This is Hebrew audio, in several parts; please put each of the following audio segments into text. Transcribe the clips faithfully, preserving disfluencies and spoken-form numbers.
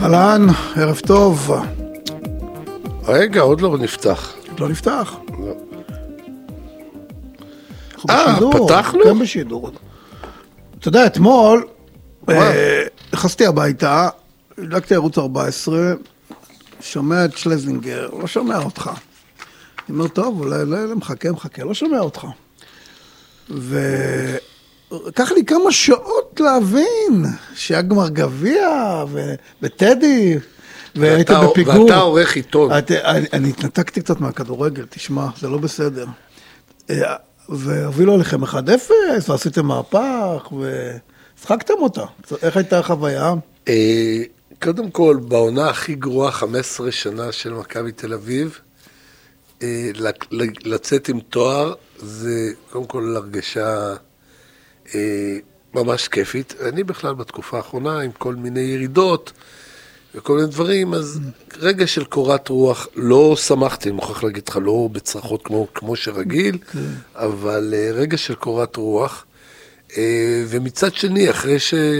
אהלן, ערב טוב. רגע, עוד לא נפתח. עוד לא נפתח. לא. אה, פתחנו? כן, בשידור. אתה יודע, אתמול, נכנסתי הביתה, הדלקתי ערוץ ארבע עשרה, שומע את שלזינגר, לא שומע אותך. אני אומר, טוב, אולי מחכה, מחכה, לא שומע אותך. ולקח לי כמה שעות להבין שהיה גמר גביע, וטדי, והיית בפיגור. ואתה עורך עיתון. אני התנתקתי קצת מהכדורגל, תשמע, זה לא בסדר. והובילו עליכם אחד אפס, ועשיתם מהפך, ושחקתם אותה. איך הייתה החוויה? קודם כל, בעונה הכי גרועה, חמש עשרה שנה של מכבי תל אביב, לצאת עם תואר, זה קודם כל הרגשה ממש כיפית. אני בכלל בתקופה האחרונה, עם כל מיני ירידות, וכל מיני דברים, אז רגע של קורת רוח, לא שמחתי, אני מוכרח להגיד לך, לא בצרחות כמו, כמו שרגיל, אבל רגע של קורת רוח, ומצד שני, אחרי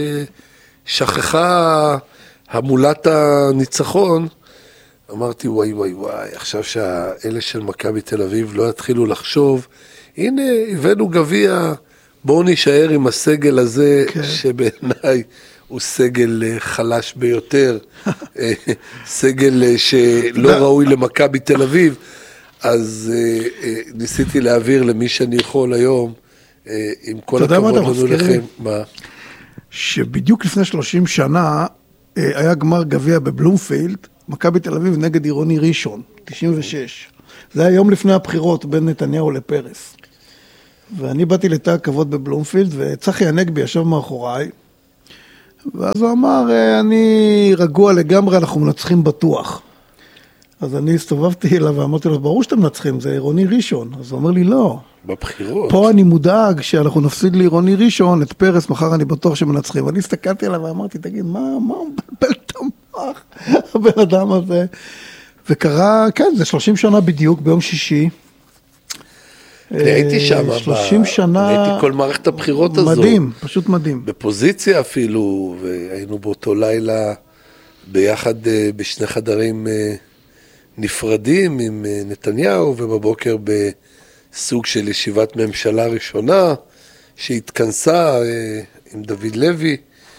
ששכחה המולת הניצחון, אמרתי, וואי וואי וואי, עכשיו שהאלה של מכבי תל אביב לא יתחילו לחשוב, הנה, הבאנו גביע, בואו נשאר עם הסגל הזה, כן. שבעיניי, הוא סגל חלש ביותר, סגל שלא ראוי למכבי תל אביב, אז ניסיתי להעביר למי שאני יכול היום, עם כל הכבוד לנו לכם. מה? שבדיוק לפני שלושים שנה, היה גמר גביע בבלומפילד, מכבי תל אביב נגד עירוני ראשון, תשעים ושש. זה היה יום לפני הבחירות בין נתניהו לפרס. ואני באתי לתא הכבוד בבלומפילד, וצחי הנגבי ישב מאחוריי, ואז הוא אמר, אני רגוע לגמרי, אנחנו מנצחים בטוח. אז אני הסתובבתי אליו ואמרתי לו, ברור שאתם מנצחים, זה עירוני ראשון. אז הוא אומר לי, לא. בבחירות. פה אני מודאג שאנחנו נפסיד לעירוני ראשון, את פרס, מחר אני בטוח שמנצחים. ואני הסתכלתי עליו ואמרתי, תגיד, מה, מה הוא מבלבל את המוח, הבן אדם הזה? וקרה, כן, זה שלושים שנה בדיוק, ביום שישי. אני הייתי שם, שלושים שנה, הייתי כל מערכת הבחירות הזו. מדהים, פשוט מדהים. בפוזיציה אפילו, והיינו באותו לילה ביחד בשני חדרים נפרדים עם נתניהו, ובבוקר בסוג של ישיבת ממשלה ראשונה, שהתכנסה עם דוד לוי.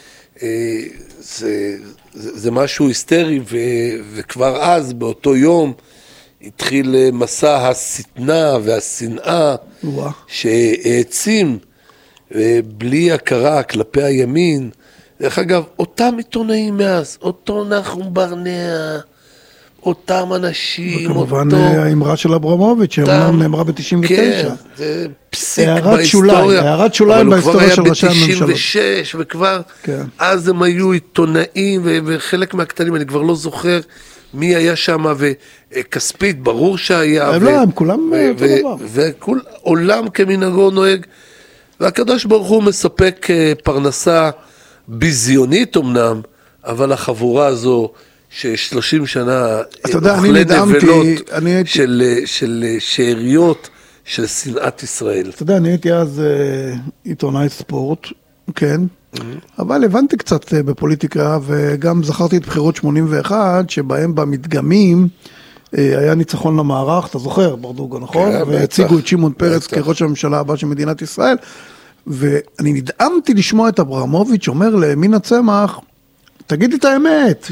זה, זה, זה משהו היסטרי, ו, וכבר אז, באותו יום, התחיל מסע הסתנה והשנאה שהעצים בלי הכרה כלפי הימין. דרך אגב, אותם עיתונאים מאז, אותו נחום ברנע, אותם אנשים, וכמובן האמרה של אברמוביץ' שאומנם נאמרה ב-תשעים ותשע. כן, זה פסיק בהיסטוריה. הערת שוליים בהיסטוריה של ראשי הממשלות. אבל הוא כבר היה ב-תשעים ושש, וכבר אז הם היו עיתונאים, וחלק מהקטנים, אני כבר לא זוכר, מי היה שם, וכספית, ברור שהיה. הם לא, הם כולם אותו דבר. וכל עולם כמנהגו נוהג, והקדוש ברוך הוא מספק פרנסה ביזיונית אמנם, אבל החבורה הזו, ששלושים שנה אוכלי נבלות של שאריות של שנאת ישראל. אתה יודע, אני הייתי אז עיתונאי ספורט, כן, אבל הבנתי קצת בפוליטיקה, וגם זכרתי את בחירות שמונים ואחת, שבהם במדגמים היה ניצחון למערך, אתה זוכר, ברדוגו, נכון? והציגו את שמעון פרס כראש הממשלה הבא של מדינת ישראל, ואני נדאמתי לשמוע את אברמוביץ' אומר למינה צמח, תגיד את האמת,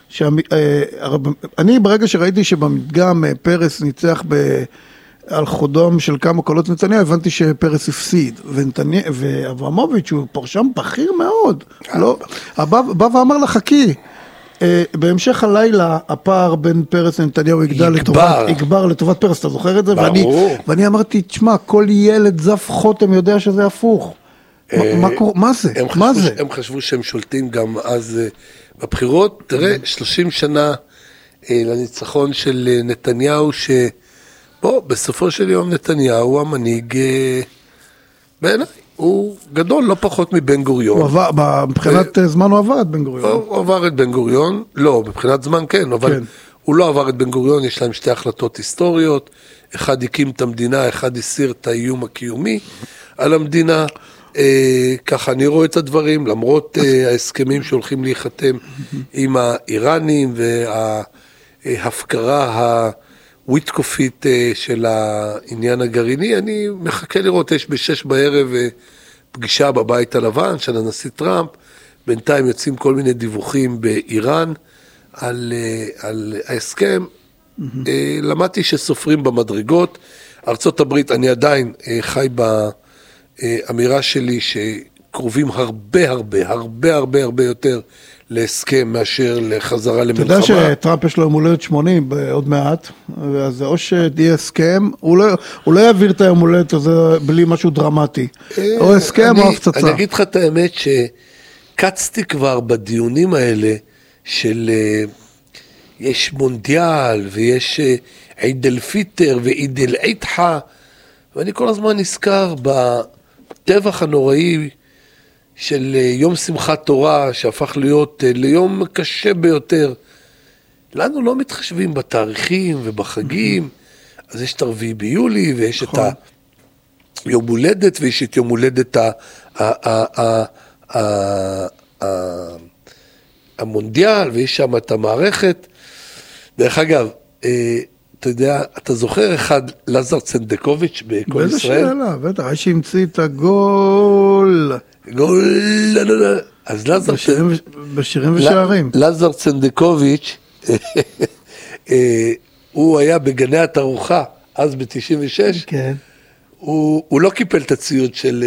אני ברגע שראיתי שבמדגם פרס ניצח ב... על חודם של כמה קולות נתניה, הבנתי שפרס הפסיד, ואברמוביץ' הוא פרשם בכיר מאוד, בא ואמר לה, חכי, בהמשך הלילה, הפער בין פרס לנתניהו יגבר לטובת פרס, אתה זוכר את זה? ואני אמרתי, תשמע, כל ילד זף חותם יודע שזה הפוך. מה זה? מה זה? הם חשבו שהם שולטים גם אז בבחירות. תראה, שלושים שנה לניצחון של נתניהו, ש... בוא, בסופו של יום נתניהו, המנהיג, בעיניי, הוא גדול, לא פחות מבן גוריון. הוא עבר, מבחינת זמן הוא עבר את בן גוריון. הוא עבר את בן גוריון, לא, מבחינת זמן כן, אבל הוא לא עבר את בן גוריון, יש להם שתי החלטות היסטוריות, אחד הקים את המדינה, אחד הסיר את האיום הקיומי על המדינה, ככה אני רואה את הדברים, למרות ההסכמים שהולכים להיחתם עם האיראנים וההפקרה הוויטקופית של העניין הגרעיני, אני מחכה לראות, יש בשש בערב פגישה בבית הלבן של הנשיא טראמפ, בינתיים יוצאים כל מיני דיווחים באיראן על, על ההסכם, למדתי שסופרים במדרגות, ארצות הברית, אני עדיין חי באמירה שלי שקרובים הרבה הרבה, הרבה הרבה הרבה יותר להסכם מאשר לחזרה למלחמה. אתה יודע שטראמפ יש לו יום הולדת שמונים עוד מעט, אז או שתהיה הסכם, הוא לא, הוא לא יעביר את היום הולדת הזה בלי משהו דרמטי, או הסכם או הפצצה. אני אגיד לך את האמת שקצתי כבר בדיונים האלה של יש מונדיאל ויש עיד אל פיטר ועיד אל אדחא, ואני כל הזמן נזכר בטבח הנוראי של יום שמחת תורה, שהפך להיות ליום קשה ביותר. לנו לא מתחשבים בתאריכים ובחגים, אז יש את הרביעי ביולי, ויש את היום הולדת, ויש את יום הולדת המונדיאל, ויש שם את המערכת. דרך אגב, אתה יודע, אתה זוכר אחד, לזר צנדקוביץ' בכל ישראל? באיזה שאלה, בטח, היה שהמציא את הגול. גול, לא, לא, לא. אז לזר... בשירים ושערים. לזר צנדקוביץ', הוא היה בגני התערוכה, אז ב-תשעים ושש, כן. הוא, הוא לא קיפל את הציוד של,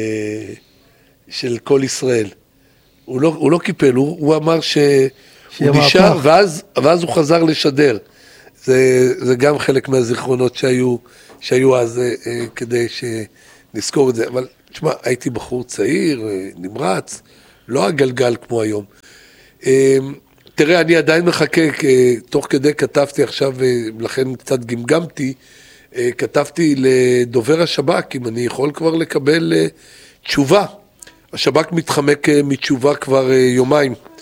של כל ישראל. הוא לא, הוא לא קיפל, הוא, הוא אמר שהוא נשאר, ואז, ואז הוא חזר לשדר. זה, זה גם חלק מהזיכרונות שהיו, שהיו אז כדי שנזכור את זה. אבל, תשמע, הייתי בחור צעיר, נמרץ, לא הגלגל כמו היום. תראה, אני עדיין מחכה, תוך כדי כתבתי עכשיו, לכן קצת גמגמתי, כתבתי לדובר השב"כ, אם אני יכול כבר לקבל תשובה. השב"כ מתחמק מתשובה כבר יומיים.